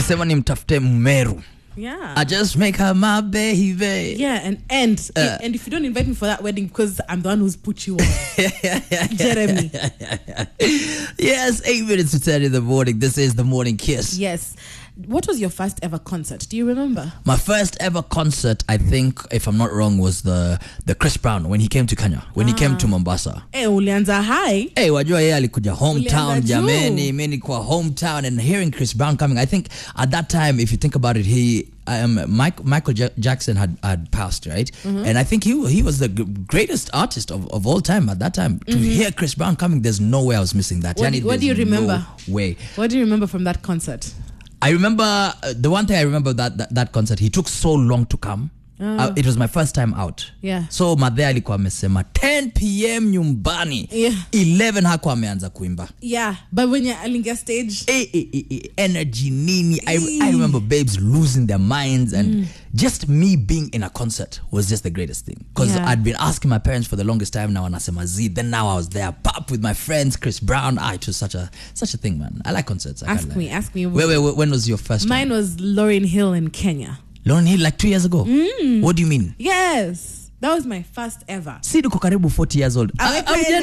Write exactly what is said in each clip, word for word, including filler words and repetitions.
alisema nimtafute Mumeru. Yeah. I just make her my baby. Yeah, and and uh, and if you don't invite me for that wedding because I'm the one who's put you on. Jeremy. Yes, eight minutes to ten in the morning. This is the Morning Kiss. Yes. What was your first ever concert? Do you remember? My first ever concert, I think, if I'm not wrong, was the the Chris Brown when he came to Kenya, when ah. he came to Mombasa. Eh, ulianza high. Eh, wajua yeye alikuja hometown, Ulianza jameni, mimi kwa hometown, and hearing Chris Brown coming, I think at that time, if you think about it, he um, Mike, Michael J- Jackson had, had passed, right? Mm-hmm. And I think he he was the g- greatest artist of, of all time at that time. Mm-hmm. To hear Chris Brown coming, there's no way I was missing that. What, Yani, what do you remember? No way. What do you remember from that concert? I remember uh, the one thing I remember that, that that concert, he took so long to come. Oh. Uh, it was my first time out. Yeah. So madhe alikuwa amesema ten p.m. nyumbani. Yeah. eleven hakuwa ameanza kuimba. Yeah, but when you're alinga stage, eh, eh, eh, eh, energy nini. I, I remember babes losing their minds, and mm. just me being in a concert was just the greatest thing. Because yeah. I'd been asking my parents for the longest time now, wanasema Z. Then now I was there, pop with my friends, Chris Brown. Ah, it was such a such a thing, man. I like concerts. I ask me, ask me. Wait, wait, wait, when was your first Mine one? was Lauryn Hill in Kenya. Lauryn Hill, like two years ago? Mm. What do you mean? Yes. That was my first ever. See, uko karibu forty years old. How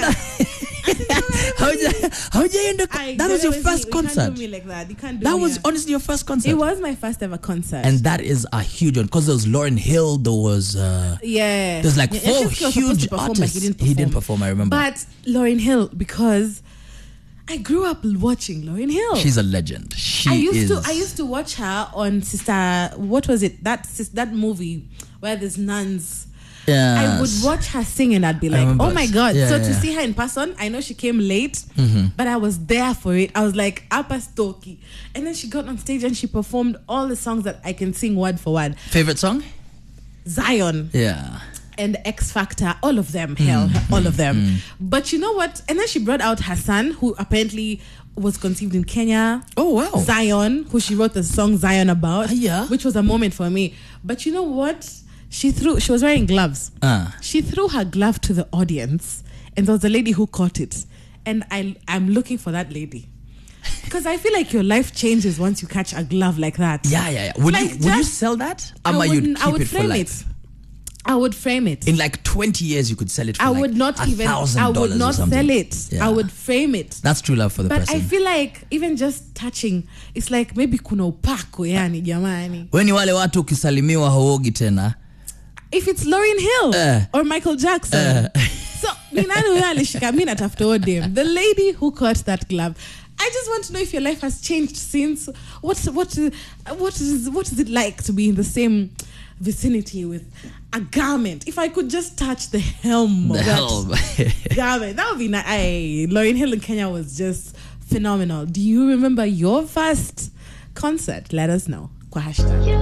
That was your first concert. You can't do me like that. You can't do That me was like. honestly your first concert. It was my first ever concert. And that is a huge one. Because there was Lauryn Hill, there was... Uh, yeah. There's like yeah, four huge perform, artists. He didn't, perform. he didn't perform, I remember. But Lauryn Hill, because... I grew up watching Lauryn Hill. She's a legend. She I used is. to I used to watch her on Sister. What was it? That that movie where there's nuns. Yes. I would watch her sing and I'd be like, oh my God. Yeah, so yeah. to see her in person, I know she came late, mm-hmm. but I was there for it. I was like, Apa Stoki. And then she got on stage and she performed all the songs that I can sing word for word. Favorite song? Zion. Yeah. And X Factor, all of them, hell, mm, all of them. Mm. But you know what? And then she brought out her son, who apparently was conceived in Kenya. Oh, wow. Zion, who she wrote the song Zion about, uh, yeah. which was a moment for me. But you know what? She threw, she was wearing gloves. Uh. She threw her glove to the audience, and there was a lady who caught it. And I, I'm looking for that lady. Because I feel like your life changes once you catch a glove like that. Yeah, yeah, yeah. Would, like you, would you sell that? Or you'd keep I would it frame for life? it. I would frame it. In like twenty years, you could sell it for I like would not even. I would not sell it. Yeah. I would frame it. That's true love for the but person. But I feel like even just touching, it's like maybe kuna upako yani jamani. When you wale watu ukisalimiwa hauogi tena. If it's Lauryn Hill uh, or Michael Jackson. Uh, so minani huyo alishika mimi natafuta odem. The lady who caught that glove. I just want to know if your life has changed since. What what what is what is it like to be in the same vicinity with a garment? If I could just touch the helm the of helm. that garment, that would be nice. I, Lauryn Hill in Kenya was just phenomenal. Do you remember your first concert? Let us know. Kwa hashtag.